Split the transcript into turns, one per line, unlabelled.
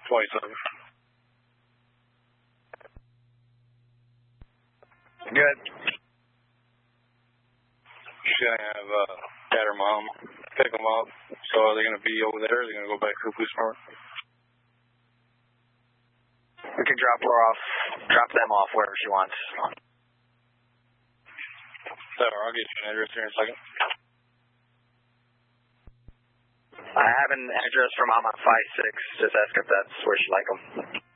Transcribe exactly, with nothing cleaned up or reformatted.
twenty-seven.
Good.
She's going to have uh, dad or mom pick them up. So are they going to be over there or are they going to go back to the police department?
We can drop her off, drop them off wherever she wants.
So I'll get you an address here in a second.
I have an address for Mama five six. Just ask if that's where she'd like them.